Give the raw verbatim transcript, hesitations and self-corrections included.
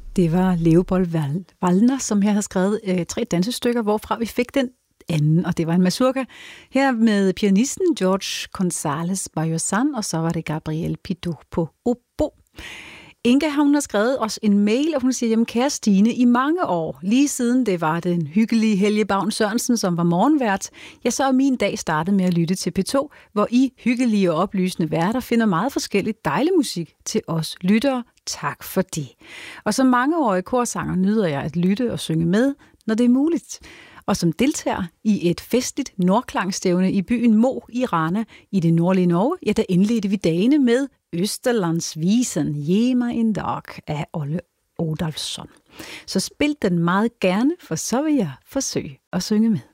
Det var Leopold Wallner, som her har skrevet øh, tre dansestykker, hvorfra vi fik den anden, og det var en mazurka. Her med pianisten George González Bayosan, og så var det Gabriel Pidot på obo. Inga, hun har skrevet os en mail, og hun siger, jamen kære Stine, i mange år, lige siden det var den hyggelige Helge Bavn Sørensen, som var morgenvært, ja, så er min dag startet med at lytte til P to, hvor I hyggelige og oplysende værter finder meget forskellig dejlig musik til os lyttere. Tak for det. Og som mangeårig korsanger nyder jeg at lytte og synge med, når det er muligt. Og som deltager i et festligt nordklangstævne i byen Mo i Rana i det nordlige Norge, ja, der indledte vi dagene med Østerlandsvisen, Ge mig en dag af Olle Odalfsson. Så spil den meget gerne, for så vil jeg forsøge at synge med.